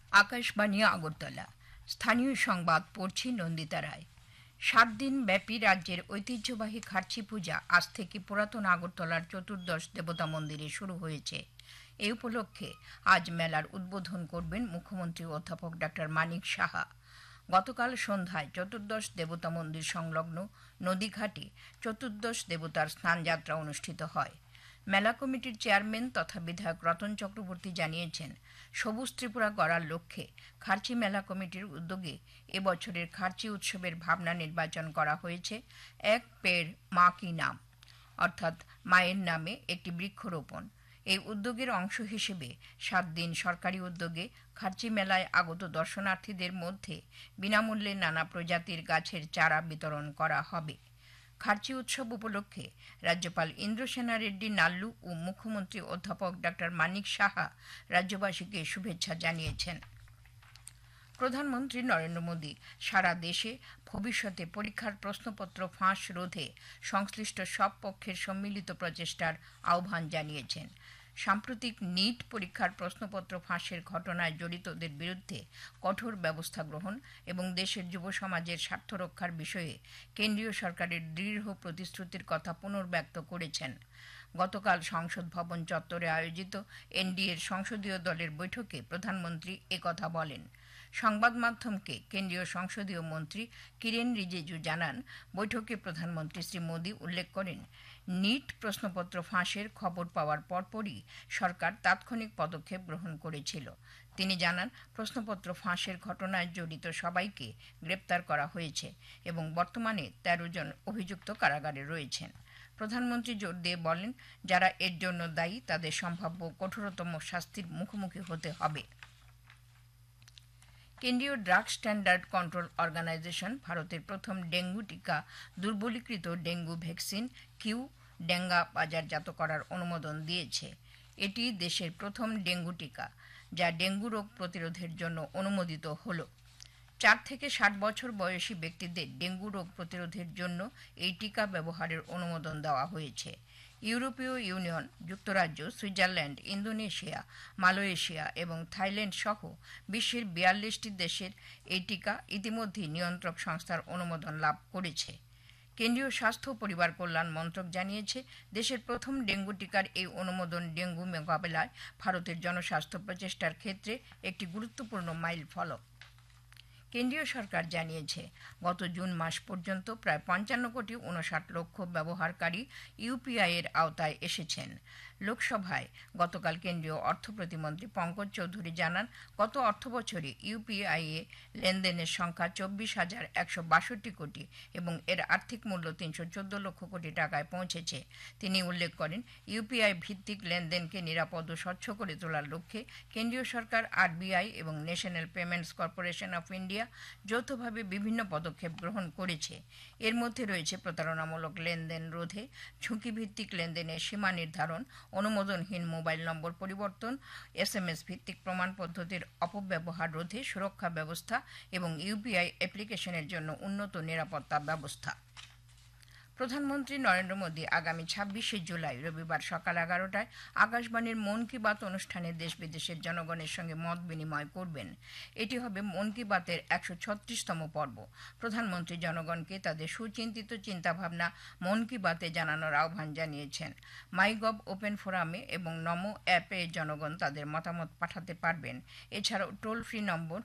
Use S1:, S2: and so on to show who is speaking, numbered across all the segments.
S1: আকাশবাণী আগরতলা। স্থানীয় সংবাদ পড়ছি নন্দিতা রায়। 7 দিন ব্যাপী রাজ্যের ঐতিহ্যবাহী খার্চি পূজা আজ থেকে পুরাতন আগরতলার চতুর্দশ দেবতা মন্দিরে শুরু হয়েছে। এই উপলক্ষে আজ মেলার উদ্বোধন করবেন মুখ্যমন্ত্রী অধ্যাপক ডক্টর মানিক সাহা। গতকাল সন্ধ্যায় চতুর্দশ দেবতা মন্দির সংলগ্ন নদীঘাটে চতুর্দশ দেবতার স্নানযাত্রা অনুষ্ঠিত হয়। মেলা কমিটির চেয়ারম্যান তথা বিধায়ক রতন চক্রবর্তী জানিয়েছেন, সবুজ ত্রিপুরা গড়ার লক্ষ্যে খার্চি মেলা কমিটির উদ্যোগে এবছরের খার্চি উৎসবের ভাবনা নির্বাচন করা হয়েছে এক পেড় মা কি নাম, অর্থাৎ মায়ের নামে একটি বৃক্ষরোপণ। এই উদ্যোগের অংশ হিসেবে 7 দিন সরকারি উদ্যোগে খার্চি মেলায় আগত দর্শনার্থীদের মধ্যে বিনামূল্যে নানা প্রজাতির গাছের চারা বিতরণ করা হবে। খার্চি উৎসব উপলক্ষে রাজ্যপাল ইন্দ্রসেনা রেড্ডি নাল্লু ও মুখ্যমন্ত্রী অধ্যাপক ডক্টর মানিক সাহা রাজ্যবাসীকে শুভেচ্ছা জানিয়েছেন। প্রধানমন্ত্রী নরেন্দ্র মোদী সারা দেশে ভবিষ্যতে পরীক্ষার প্রশ্নপত্র ফাঁস রোধে সংশ্লিষ্ট সব পক্ষের সম্মিলিত প্রচেষ্টার আহ্বান জানিয়েছেন। সাম্প্রতিক নিট পরীক্ষার প্রশ্নপত্র ফাঁসের ঘটনায় জড়িতদের বিরুদ্ধে কঠোর ব্যবস্থা গ্রহণ এবং দেশের যুব সমাজের স্বার্থ রক্ষার বিষয়ে কেন্দ্রীয় সরকারের দৃঢ় প্রতিশ্রুতির কথা পুনর্ব্যক্ত করেছেন। গতকাল সংসদ ভবন চত্বরে আয়োজিত এনডিএর সংসদীয় দলের বৈঠকে প্রধানমন্ত্রী একথা বলেন। সংবাদ মাধ্যমকে কেন্দ্রীয় সংসদীয় মন্ত্রী কিরেন রিজিজু জানান, বৈঠকে প্রধানমন্ত্রী শ্রী মোদী উল্লেখ করেন, নিট প্রশ্নপত্র ফাঁসের খবর পাওয়ার পরপরই সরকার তাৎক্ষণিক পদক্ষেপ গ্রহণ করেছিল। তিনি জানান, প্রশ্নপত্র ফাঁসের ঘটনায় জড়িত সবাইকে গ্রেপ্তার করা হয়েছে এবং বর্তমানে 13 জন অভিযুক্ত কারাগারে রয়েছেন। প্রধানমন্ত্রী জোর দিয়ে বলেন, যারা এর জন্য দায়ী তাদের সম্ভাব্য কঠোরতম শাস্তির মুখোমুখি হতে হবে। কেন্দ্রীয় ড্রাগ স্ট্যান্ডার্ড কন্ট্রোল অর্গানাইজেশন ভারতের প্রথম ডেঙ্গু টিকা দুর্বলীকৃত ডেঙ্গু ভ্যাকসিন কিউ ডেঙ্গা বাজারজাত করার অনুমোদন দিয়েছে। এটি দেশের প্রথম ডেঙ্গু টিকা যা ডেঙ্গু রোগ প্রতিরোধের জন্য অনুমোদিত হল। 4 থেকে 60 বছর বয়সী ব্যক্তিদের ডেঙ্গু রোগ প্রতিরোধের জন্য এই টিকা ব্যবহারের অনুমোদন দেওয়া হয়েছে। ইউরোপীয় ইউনিয়ন, যুক্তরাজ্য, সুইজারল্যান্ড, ইন্দোনেশিয়া, মালয়েশিয়া এবং থাইল্যান্ড সহ বিশ্বের 42টি দেশের এই টিকা ইতিমধ্যেই নিয়ন্ত্রক সংস্থার অনুমোদন লাভ করেছে। কেন্দ্রীয় স্বাস্থ্য ও পরিবার কল্যাণ মন্ত্রক জানিয়েছে, দেশের প্রথম ডেঙ্গু টিকার এই অনুমোদন ডেঙ্গু মোকাবেলায় ভারতের জনস্বাস্থ্য প্রচেষ্টার ক্ষেত্রে একটি গুরুত্বপূর্ণ মাইল ফলক। কেন্দ্রীয় সরকার জানিয়েছে, গত জুন মাস পর্যন্ত প্রায় 55,59 লক্ষ ব্যবহারকারী ইউপিআই এর আওতায় এসেছেন। লোকসভায় গতকাল কেন্দ্রীয় অর্থ প্রতিমন্ত্রী পঙ্কজ চৌধুরী জানান, গত অর্থবছরে ইউপিআই এ লেনদেনের সংখ্যা 24,162 কোটি এবং এর আর্থিক মূল্য 314 লক্ষ কোটি টাকায় পৌঁছেছে। তিনি উল্লেখ করেন, ইউপিআই ভিত্তিক লেনদেনকে নিরাপদ ও স্বচ্ছ করে তোলার লক্ষ্যে কেন্দ্রীয় সরকার, আরবিআই এবং national payments corporation of India যৌথভাবে বিভিন্ন পদক্ষেপ গ্রহণ করেছে। এর মধ্যে রয়েছে প্রতারণামূলক লেনদেন রোধে, ঝুঁকিভিত্তিক লেনদেনের সীমা নির্ধারণ, অনুমোদনহীন মোবাইল নম্বর পরিবর্তন, এসএমএস ভিত্তিক প্রমাণ পদ্ধতির অপব্যবহার রোধে সুরক্ষা ব্যবস্থা এবং ইউপিআই অ্যাপ্লিকেশনের জন্য উন্নত নিরাপত্তা ব্যবস্থা। প্রধানমন্ত্রী নরেন্দ্র মোদী আগামী 26 জুলাই রবিবার সকাল 11টায় আকাশবাণীর মন কি বাত অনুষ্ঠানে দেশ বিদেশের জনগণের সঙ্গে মত বিনিময় করবেন। এটি হবে মন কি বাতের 136তম পর্ব। প্রধানমন্ত্রী জনগণকে তাদের সুচিন্তিত চিন্তাভাবনা মন কি বাতে জানানোর আহ্বান জানিয়েছেন। মাইগভ ওপেন ফোরামে এবং নমো অ্যাপে জনগণ তাদের মতামত পাঠাতে পারবেন। এছাড়াও টোল ফ্রি নম্বর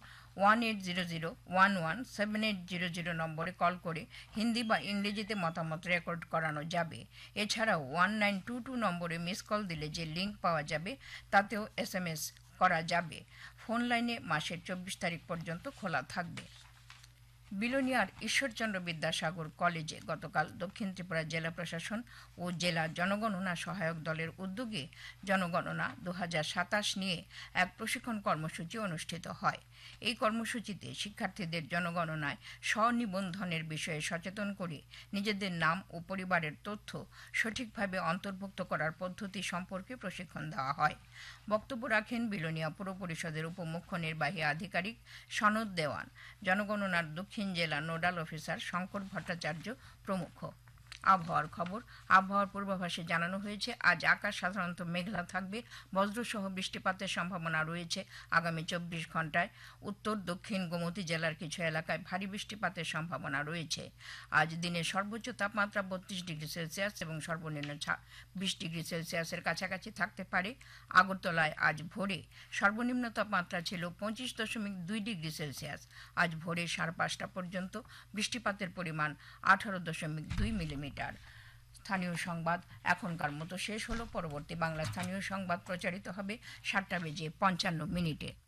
S1: 1800117800 নম্বরে কল করে হিন্দি বা ইংরেজিতে মতামত রেকর্ড করানো যাবে। এছাড়াও 1922 নম্বরে মিস কল দিলে যে লিঙ্ক পাওয়া যাবে তাতেও এসএমএস করা যাবে। ফোন লাইনে মাসের 24 তারিখ পর্যন্ত খোলা থাকবে। বিলোনিয়ার ঈশ্বরচন্দ্র বিদ্যাসাগর কলেজে গতকাল দক্ষিণ ত্রিপুরা জেলা প্রশাসন ও জেলা জনগণনা সহায়ক দলের উদ্যোগে জনগণনা 2027 নিয়ে এক প্রশিক্ষণ কর্মসূচি অনুষ্ঠিত হয়। এই কর্মসূচিতে শিক্ষার্থীদের জনগণনায় স্বনিবন্ধনের বিষয়ে সচেতন করে নিজেদের নাম ও পরিবারের তথ্য সঠিকভাবে অন্তর্ভুক্ত করার পদ্ধতি সম্পর্কে প্রশিক্ষণ দেওয়া হয়। বক্তব্য রাখেন বিলোনিয়া পুর পরিষদের উপমুখ্য নির্বাহী আধিকারিক সনদ দেওয়ান, জনগণনার দক্ষিণ জেলা নোডাল অফিসার শঙ্কর ভট্টাচার্য প্রমুখ। আবহাওয়ার খবর। আবহাওয়ার পূর্বাভাসে জানানো হয়েছে আজ আকাশ সাধারণত মেঘলা থাকবে, বজ্রসহ বৃষ্টিপাতের সম্ভাবনা রয়েছে আগামী 24 ঘন্টায়। উত্তর দক্ষিণ গোমতী জেলার কিছু এলাকায় ভারী বৃষ্টিপাতের সম্ভাবনা রয়েছে। আজ দিনের সর্বোচ্চ তাপমাত্রা 32 ডিগ্রি সেলসিয়াস এবং সর্বনিম্ন 20 ডিগ্রি সেলসিয়াসের কাছাকাছি থাকতে পারে। আগরতলায় আজ ভোরে সর্বনিম্ন তাপমাত্রা ছিল 25.2 ডিগ্রি সেলসিয়াস। আজ ভোরে 5:30 পর্যন্ত বৃষ্টিপাতের পরিমাণ 18.2 মিলিমিটার। স্থানীয় সংবাদ এখনকার মতো শেষ হলো। পরবর্তী বাংলা স্থানীয় সংবাদ প্রচারিত হবে 7:55 মিনিটে।